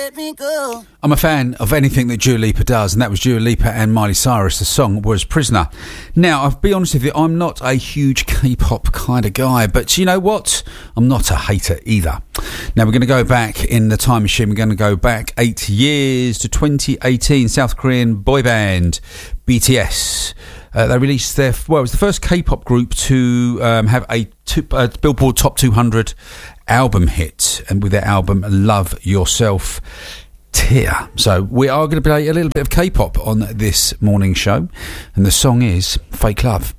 let me go. I'm a fan of anything that Dua Lipa does, and that was Dua Lipa and Miley Cyrus. The song was Prisoner. Now, I'll be honest with you, I'm not a huge K-pop kind of guy, but you know what? I'm not a hater either. Now, we're going to go back in the time machine. We're going to go back 8 years to 2018. South Korean boy band BTS. They released it was the first K-pop group to have a Billboard Top 200 album hit, and with their album Love Yourself Tear. So we are going to play a little bit of K-pop on this morning show, and the song is Fake Love.